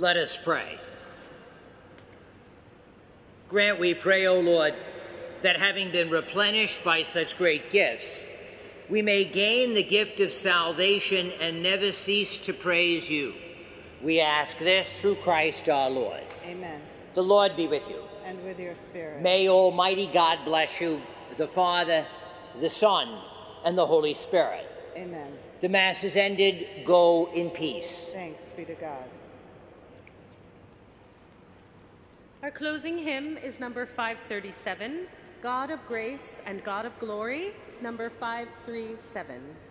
Let us pray. Grant, we pray, O Lord, that having been replenished by such great gifts, we may gain the gift of salvation and never cease to praise you. We ask this through Christ our Lord. Amen. The Lord be with you. And with your spirit. May Almighty God bless you, the Father, the Son, and the Holy Spirit. Amen. The Mass is ended. Go in peace. Thanks be to God. Our closing hymn is number 537, God of Grace and God of Glory, number 537.